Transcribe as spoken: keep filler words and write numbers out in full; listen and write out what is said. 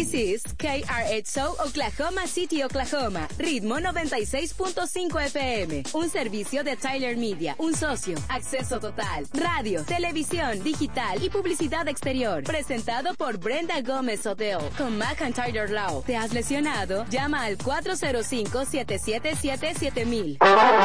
This is K R H O Oklahoma City, Oklahoma. Ritmo noventa y seis punto cinco F M. Un servicio de Tyler Media. Un socio. Acceso total. Radio, televisión, digital y publicidad exterior. Presentado por Brenda Gómez Odell. Con McIntyre Law. ¿Te has lesionado? Llama al cuatro cero cinco, siete siete siete, siete mil.